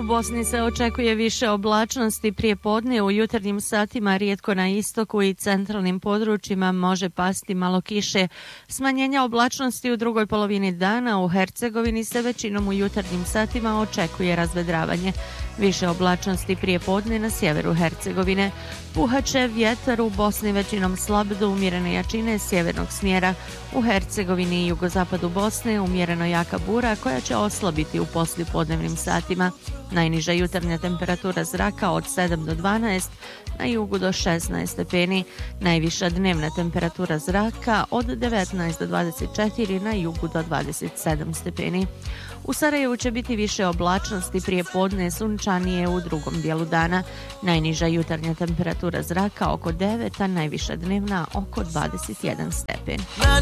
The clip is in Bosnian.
Bosni se očekuje više oblačnosti prije podne. U jutarnjim satima rijetko na istoku i centralnim područjima može pasti malo kiše. Smanjenja oblačnosti u drugoj polovini dana. U Hercegovini se većinom u jutarnjim satima očekuje razvedravanje. Više oblačnosti prije podne na sjeveru Hercegovine. Puhaće vjetar u Bosni većinom slab do umjerene jačine sjevernog smjera. U Hercegovini i jugozapadu Bosne umjereno jaka bura koja će oslabiti u poslijepodnevnim satima. Najniža jutarnja temperatura zraka od 7 do 12, na jugu do 16 stepeni. Najviša dnevna temperatura zraka od 19 do 24, na jugu do 27 stepeni. U Sarajevu će biti više oblačnosti prije podne, sunčanije u drugom dijelu dana. Najniža jutarnja temperatura zraka oko 9, a najviša dnevna oko 21 stepen.